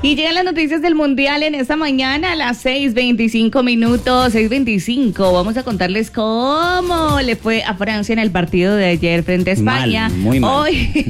Y llegan las noticias del Mundial en esta mañana a las 6:25 minutos, 6:25. Vamos a contarles cómo le fue a Francia en el partido de ayer frente a España. Mal, muy mal.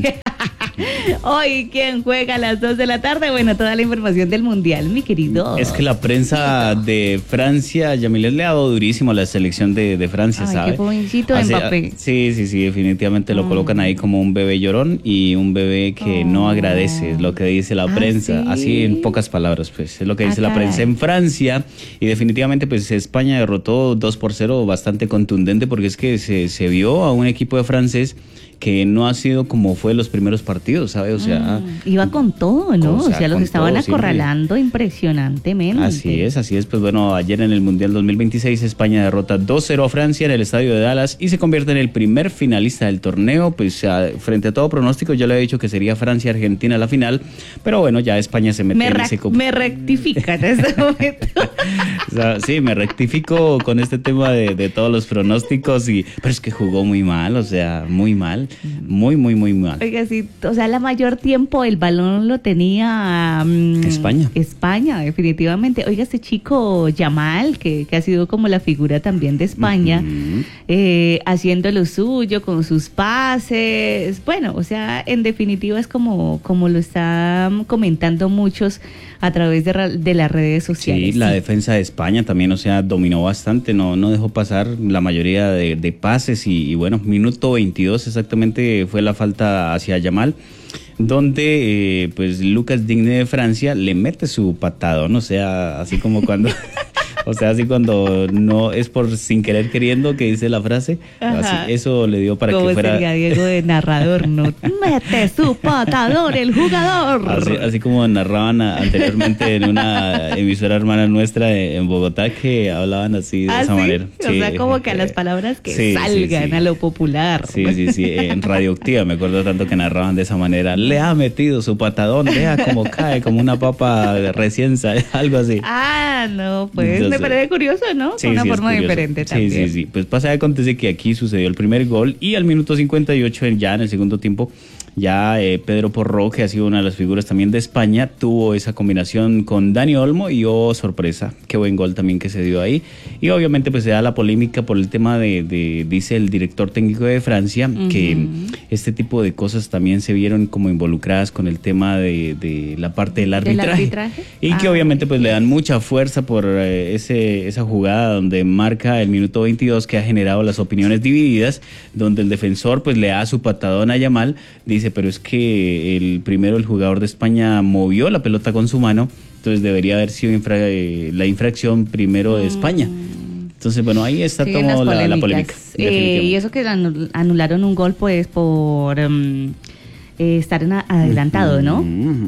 Hoy, ¿quién juega a las 2 de la tarde? Bueno, toda la información del Mundial, mi querido. Es que la prensa de Francia, Yamilet, le ha dado durísimo a la selección de Francia, Ay, ¿sabe? qué jovencito Mbappé. Sí, definitivamente lo colocan ahí como un bebé llorón y un bebé que no agradece, es lo que dice la prensa. ¿Sí? Así en pocas palabras, pues, es lo que dice la caray. prensa en Francia. Y definitivamente, pues, España derrotó 2-0 bastante contundente, porque es que se vio a un equipo de francés que no ha sido como fue los primeros partidos, ¿sabe? O sea... Iba con todo, ¿no? O sea, los con estaban todo, acorralando impresionantemente. Así es. Pues bueno, ayer en el Mundial 2026 España derrota 2-0 a Francia en el estadio de Dallas y se convierte en el primer finalista del torneo. Pues frente a todo pronóstico, yo le he dicho que sería Francia-Argentina la final, pero bueno, ya España se mete en ese... Me rectifica en este momento. O sea, sí, me rectifico con este tema de todos los pronósticos, pero es que jugó muy mal, o sea, muy mal. Muy mal. Oiga, sí, o sea, la mayor tiempo el balón lo tenía España, definitivamente. Oiga, este chico Yamal, que ha sido como la figura también de España, haciendo lo suyo con sus pases. Bueno, o sea, en definitiva es como lo están comentando muchos a través de las redes sociales. Sí, la defensa de España también, o sea, dominó bastante, no dejó pasar la mayoría de pases y bueno, minuto 22 exactamente fue la falta hacia Yamal, donde pues Lucas Digne de Francia le mete su patadón, o sea, así como cuando... O sea, así cuando no es por sin querer queriendo que dice la frase, así, eso le dio para que fuera... Como sería Diego de narrador, ¿no? Mete su patador el jugador. Así como narraban anteriormente en una emisora hermana nuestra en Bogotá, que hablaban así de esa manera. O sea, como que a las palabras que salgan a lo popular. Sí, en Radioactiva me acuerdo tanto que narraban de esa manera. Le ha metido su patadón, vea cómo cae, como una papa recién salida, algo así. No, pues... Entonces, me parece curioso, ¿no? Sí, una forma diferente también. Sí. Pues pasa y acontece que aquí sucedió el primer gol y al minuto 58, ya en el segundo tiempo, ya Pedro Porro, que ha sido una de las figuras también de España, tuvo esa combinación con Dani Olmo y sorpresa, qué buen gol también que se dio ahí. Y obviamente pues se da la polémica por el tema dice el director técnico de Francia, que este tipo de cosas también se vieron como involucradas con el tema de la parte del arbitraje. Y que obviamente pues le dan mucha fuerza por esa jugada donde marca el minuto 22, que ha generado las opiniones divididas, donde el defensor pues le da su patadón a Yamal, dice, pero es que el jugador de España movió la pelota con su mano, entonces debería haber sido la infracción primero de España. Entonces, bueno, ahí está toda la polémica. Y eso que anularon un gol, pues, por estar adelantado, ¿no?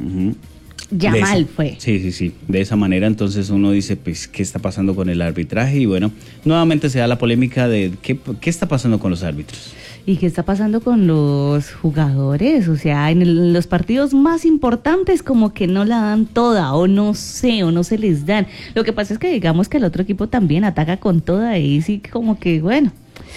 Yamal fue. Sí. De esa manera, entonces uno dice, pues, ¿qué está pasando con el arbitraje? Y bueno, nuevamente se da la polémica de qué está pasando con los árbitros. ¿Y qué está pasando con los jugadores? O sea, en los partidos más importantes como que no la dan toda, o no sé, o no se les dan. Lo que pasa es que digamos que el otro equipo también ataca con toda y sí como que, bueno,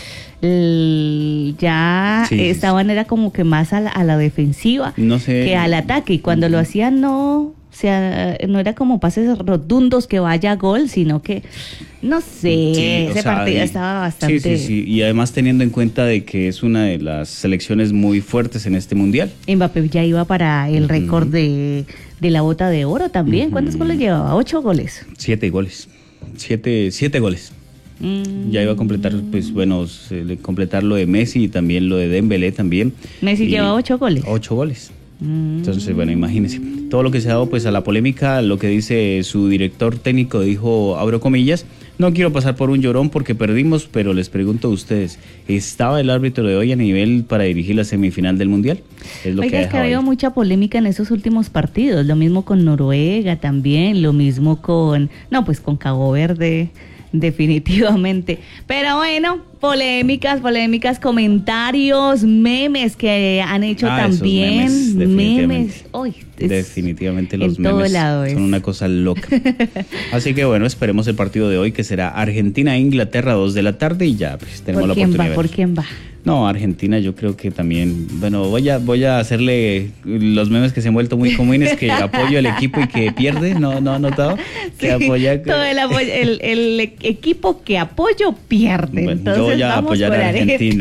esta manera como que más a la defensiva que al ataque. Y cuando lo hacían no era como pases rotundos que vaya a gol, sino que, no sé, ese partido estaba bastante... Sí, y además teniendo en cuenta de que es una de las selecciones muy fuertes en este Mundial. Mbappé ya iba para el récord de la bota de oro también. ¿Cuántos goles llevaba? 8 goles. 7 goles. 7 goles. Ya iba a completar, pues bueno, completar lo de Messi y también lo de Dembélé también. Messi lleva 8 goles. 8 goles. Entonces, bueno, imagínense todo lo que se ha dado pues a la polémica, lo que dice su director técnico, dijo, abro comillas, no quiero pasar por un llorón porque perdimos, pero les pregunto a ustedes, ¿estaba el árbitro de hoy a nivel para dirigir la semifinal del Mundial? Oiga, es que ha habido mucha polémica en esos últimos partidos, lo mismo con Noruega también, lo mismo con Cabo Verde, definitivamente. Pero bueno, Polémicas, comentarios, memes que han hecho también. Memes. Definitivamente los memes son una cosa loca. Así que bueno, esperemos el partido de hoy, que será Argentina-Inglaterra, 2 de la tarde, y ya pues tenemos la oportunidad. ¿Por quién va? No, Argentina yo creo que también, bueno, voy a hacerle los memes que se han vuelto muy comunes, que apoyo al equipo y que pierde, ¿no ha notado? Que sí, apoya, todo el equipo que apoyo pierde. Bueno, entonces yo voy a apoyar a Argentina.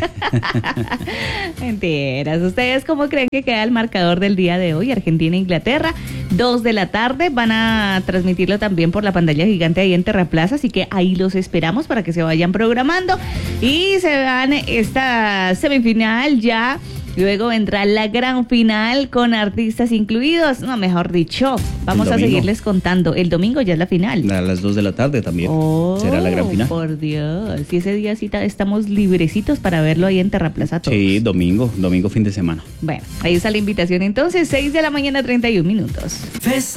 Mentiras. ¿Ustedes cómo creen que queda el marcador del día de hoy? Argentina-Inglaterra, 2 de la tarde. Van a transmitirlo también por la pantalla gigante ahí en Terraplaza, así que ahí los esperamos para que se vayan programando y se vean esta semifinal ya. Luego vendrá la gran final con artistas incluidos. No, mejor dicho, vamos a seguirles contando. El domingo ya es la final. A las 2 de la tarde también será la gran final. Por Dios. Y ese día sí estamos librecitos para verlo ahí en Terraplaza todos. Sí, domingo fin de semana. Bueno, ahí está la invitación entonces, 6 de la mañana, 31 minutos.